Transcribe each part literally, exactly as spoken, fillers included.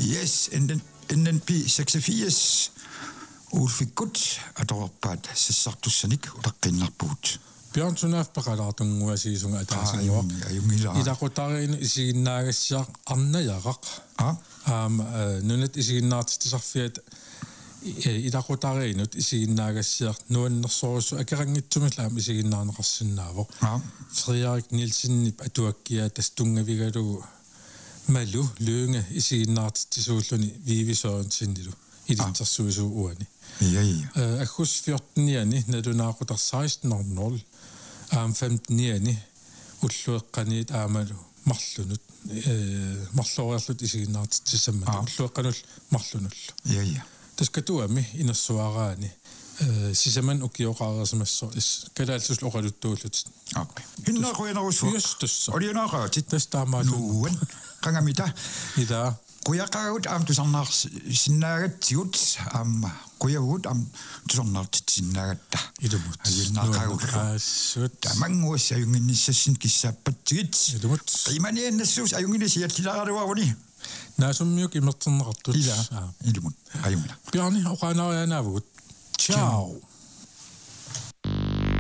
Yes, inden inden P seksogfirs ulfikut atorpaat sissartussanik ulaqqinnerpuut. Bjørn Sunaf peqalaartunguasiisunga ataasinguaq. Ajungila. Ilaqutariin isiginnaagassiaq arnajaqaq. Ah. Um nunat isiginnaartisarfiat ilaqutariinut isiginnaagassiaq nuannersorusu akerangitsumillaam isiginnaarneqarsinnaavoq. Ah. Frederik Nielsen atuakkia tastungavigalu malu lønge isiginnaartisuulluni viivisoonsinnilu ilitsersuisu uani. Ja ja. Akhus fjorten-niani nadunaaqutaq seksten nul am femten-niani ullueqqaniit aamalu marlunut marluoriarlut isiginnaartitissammat ullueqqanul marlunullu. Ja ja. Taskatuami inersuaraani sisaman ukioqaarersimassor is kalaalsus oqaluttuullut. Okay. Hinneruinerussu. Justussa. Oriunaaqaatit tastaamalu nuun qangamita ida Kuyaqagut am tusarnaars sinnaagatsigut am kuyagut am tusarnaartit sinnaagatta. Idumut. Ayinnaaqagut. Tamanguus ayunginnissassin kissaappatigit. Idumut. Qimaniannassuus ayunginnisiallilaaraluaruni. Naasummiuk imerterneqartut. Ila. Idumut. Ayungila. Bjarni oqaanarianaavugut. Ciao.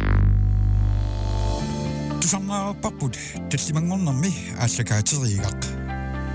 Tusarnaarpapput tallimangornermi аассакаатеригaq.